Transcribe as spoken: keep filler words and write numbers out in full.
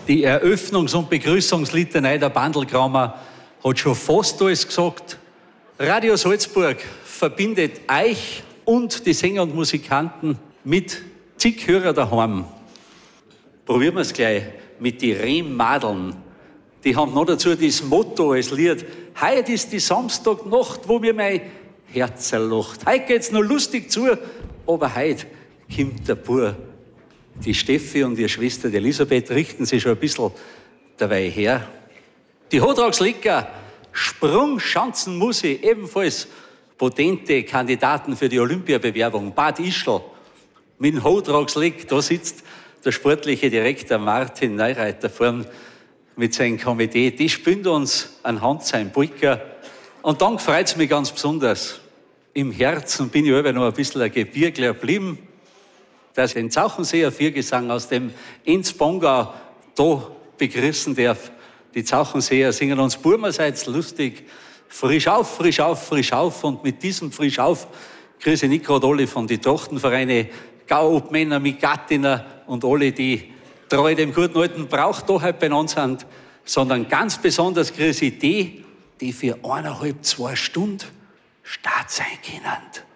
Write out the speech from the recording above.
Die Eröffnungs- und Begrüßungslitanei der Bandelkramer hat schon fast alles gesagt. Radio Salzburg verbindet euch und die Sänger und Musikanten mit zig Hörer daheim. Probieren wir es gleich mit den Rehmadeln. Die haben noch dazu das Motto als Lied: Heute ist die Samstagnacht, wo mir mein Herz lacht. Heute geht's noch lustig zu, aber heute kommt der Bur. Die Steffi und ihre Schwester die Elisabeth richten sich schon ein bisschen dabei her. Die Hotragslecker Sprungschanzenmusik, ebenfalls potente Kandidaten für die Olympiabewerbung. Bad Ischl mit dem Hotragsleck, da sitzt der sportliche Direktor Martin Neureiter vorn mit seinem Komitee. Die spielen uns anhand sein Polka. Und dann freut es mich ganz besonders. Im Herzen bin ich aber noch ein bisschen ein Gebirgler geblieben, dass ich den Zauchenseer Viergesang aus dem Enzbongau da begrüßen darf. Die Zauchenseer singen uns Burmerseits lustig, frisch auf, frisch auf, frisch auf. Und mit diesem frisch auf grüße ich nicht gerade alle von den Trachtenvereinen, Gauobmänner mit Gattinnen und alle, die treu dem guten alten Brauch da halt benannt sind, sondern ganz besonders grüße ich die, die für eineinhalb, zwei Stunden Start sein können.